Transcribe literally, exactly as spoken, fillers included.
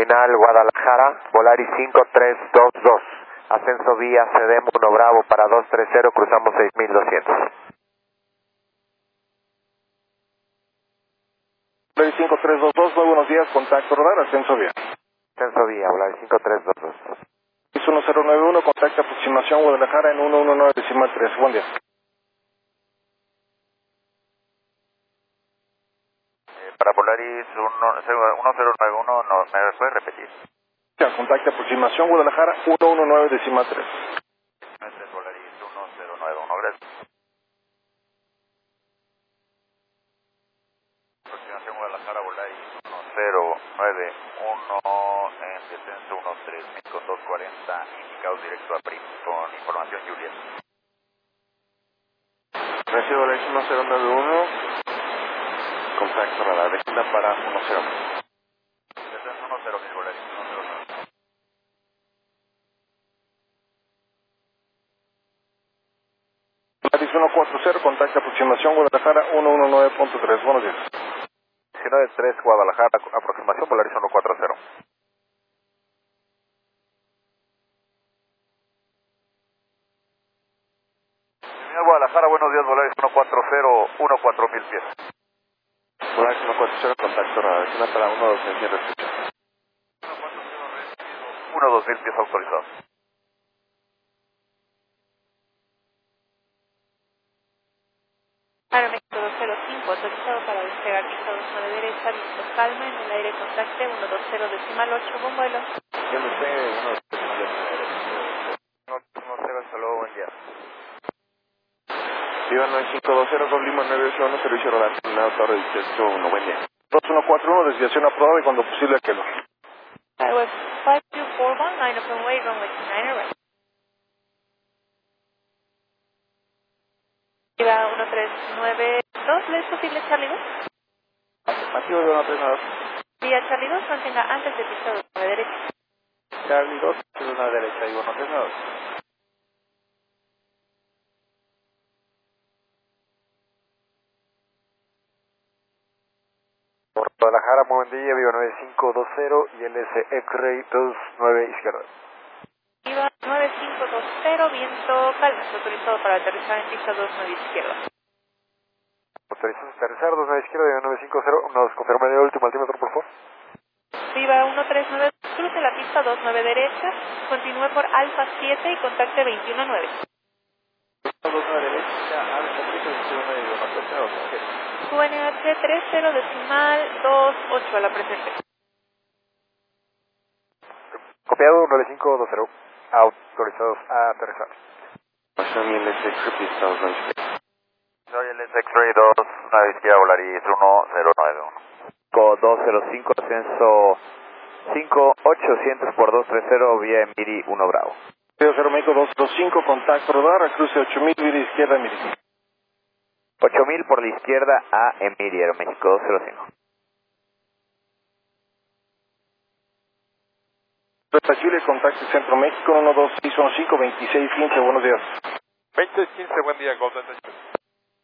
terminal Guadalajara, Volaris cinco tres dos dos. Ascenso vía C D M uno Bravo para dos tres cero, cruzamos seis mil doscientos. Volaris cinco tres dos dos, muy buenos días, contacto radar, ascenso vía. Ascenso vía, Volaris cinco tres dos dos. Es uno cero nueve uno, contacto aproximación Guadalajara en uno uno nueve decimal tres, buen día. Eh, para Volaris uno cero nueve uno, no, ¿me puedes repetir? Contacto aproximación Guadalajara uno uno nueve decimal tres. Este es Volaris uno cero nueve uno, gracias. Aproximación Guadalajara, Volaris uno cero nueve uno, en descenso uno tres mil con dos cuarenta, indicado directo a Prim, con información Juliet. Recibo Volaris uno cero nueve uno, contacto radar, descienda para uno cero. Descenso uno cero mil, Volaris uno cero nueve. Volaris uno cuatro cero, contacto aproximación Guadalajara uno uno nueve punto tres, buenos días. diecinueve tres Guadalajara, aproximación Volaris uno cuatro cero. Señor Guadalajara, buenos días, Volaris uno cuatro cero, uno cuatro mil pies. Volaris uno cuatro cero, contacto radar, descienda para uno dos cero, recepción. uno dos mil pies autorizados. Aeroméxico dos cero cinco, autorizado para despegar pista dos nueve derecha, viento calma, en el aire contacte uno dos cero decimal ocho, buen vuelo. Yo no sé, uno uno cero, hasta luego, buen día. Viva nueve cinco dos cero, dos Lima nueve ocho uno, servicio radar, terminado Torre dieciocho uno, buen día. dos uno cuatro uno, desviación aprobada y cuando posible aquel. Airway five two four one, nine open way, runway nine right. Viva uno tres nueve dos, ¿le es posible Charlie dos? Afirmativo de uno tres nueve dos. Vía Charlie dos, mantenga antes de pista dos nueve derecha. Charlie dos, una derecha y uno tres nueve dos. Por Guadalajara, muy buen día, viva nueve cinco dos cero y L S X-Ray dos nueve izquierda. Viva nueve cinco dos cero, viento calma, está autorizado para aterrizar en pista dos nueve izquierda. Autorizado a aterrizar, dos nueve izquierda, viva nueve cinco cero, nos confirma el último altímetro, por favor. Viva uno tres nueve, cruce la pista dos nueve derecha, continúe por Alfa siete y contacte veintiuno nueve. dos nueve derecha, Alfa siete, veintiuno nueve, uno tres nueve dos. Q N H tres cero decimal dos ocho a la presente. Copiado, nueve cinco dos cero, autorizados a aterrizar. Soy L S X pista dos nueve izquierda. Soy el X-Ray dos nueve izquierda, Volaris uno cero nueve uno. Co dos cero cinco, ascenso cinco ochocientos por dos tres cero, vía Emiri uno Bravo. cero cero México dos cero cinco, contacto radar, cruce ocho mil, vía izquierda, Emiri. ocho mil por la izquierda a Emiri, Aeroméxico dos cero cinco. Plata Chile, contacto Centro México uno dos seis uno cinco, veintiséis quince, buenos días. veinte quince, buen día, Golden.